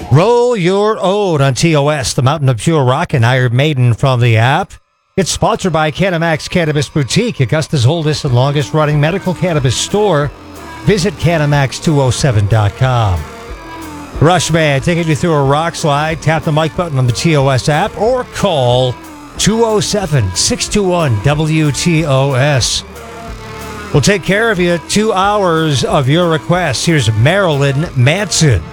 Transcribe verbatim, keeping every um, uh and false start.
Roll Your Ode on T O S, the Mountain of Pure Rock and Iron Maiden from the app. It's sponsored by Canamax Cannabis Boutique, Augusta's oldest and longest running medical cannabis store. Visit canamax two oh seven dot com. Rushman taking you through a rock slide. Tap the mic button on the T O S app or call two oh seven, six two one, W T O S. We'll take care of you. Two hours of your requests. Here's Marilyn Manson.